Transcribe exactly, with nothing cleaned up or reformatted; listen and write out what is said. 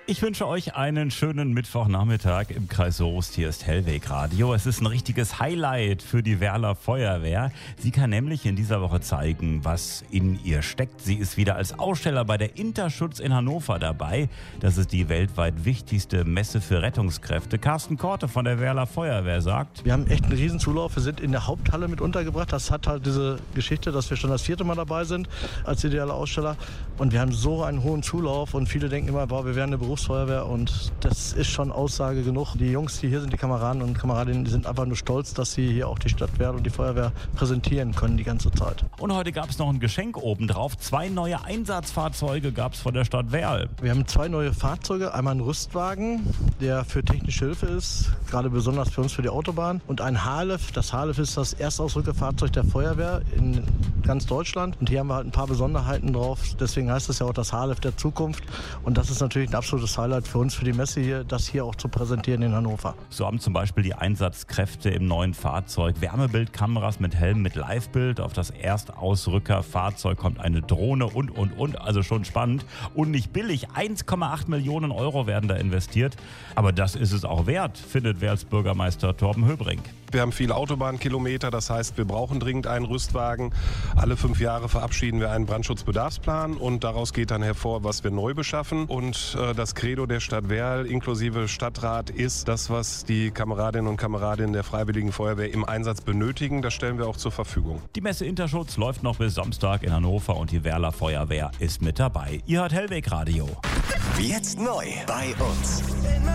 Ich wünsche euch einen schönen Mittwochnachmittag im Kreis Soest. Hier ist Hellweg Radio. Es ist ein richtiges Highlight für die Werler Feuerwehr. Sie kann nämlich in dieser Woche zeigen, was in ihr steckt. Sie ist wieder als Aussteller bei der Interschutz in Hannover dabei. Das ist die weltweit wichtigste Messe für Rettungskräfte. Carsten Korte von der Werler Feuerwehr sagt: Wir haben echt einen riesen Zulauf. Wir sind in der Haupthalle mit untergebracht. Das hat halt diese Geschichte, dass wir schon das vierte Mal dabei sind als idealer Aussteller. Und wir haben so einen hohen Zulauf und viele denken immer, boah, wir wären eine Berufsfeuerwehr, und das ist schon Aussage genug. Die Jungs, die hier sind, die Kameraden und Kameradinnen, die sind einfach nur stolz, dass sie hier auch die Stadtwehr und die Feuerwehr präsentieren können die ganze Zeit. Und heute gab es noch ein Geschenk obendrauf. Zwei neue Einsatzfahrzeuge gab es von der Stadt Werl. Wir haben zwei neue Fahrzeuge. Einmal einen Rüstwagen, der für technische Hilfe ist, gerade besonders für uns für die Autobahn. Und ein Harlef. Das Harlef ist das Erstausrückerfahrzeug der Feuerwehr in ganz Deutschland. Und hier haben wir halt ein paar Besonderheiten drauf. Deswegen heißt es ja auch das Harlef der Zukunft. Und das ist natürlich ein absolutes Highlight für uns, für die Messe hier, das hier auch zu präsentieren in Hannover. So haben zum Beispiel die Einsatzkräfte im neuen Fahrzeug Wärmebildkameras mit Helm mit Livebild. Auf das Erstausrückerfahrzeug kommt eine Drohne und, und, und. Also schon spannend und nicht billig. eins Komma acht Millionen Euro werden da investiert. Aber das ist es auch wert, findet Werls Bürgermeister Torben Höbrink. Wir haben viele Autobahnkilometer, das heißt, wir brauchen dringend einen Rüstwagen. Alle fünf Jahre verabschieden wir einen Brandschutzbedarfsplan und daraus geht dann hervor, was wir neu beschaffen. Und äh, das Credo der Stadt Werl inklusive Stadtrat ist, das, was die Kameradinnen und Kameraden der Freiwilligen Feuerwehr im Einsatz benötigen, das stellen wir auch zur Verfügung. Die Messe Interschutz läuft noch bis Samstag in Hannover und die Werler Feuerwehr ist mit dabei. Ihr hört Hellweg Radio. Jetzt neu bei uns.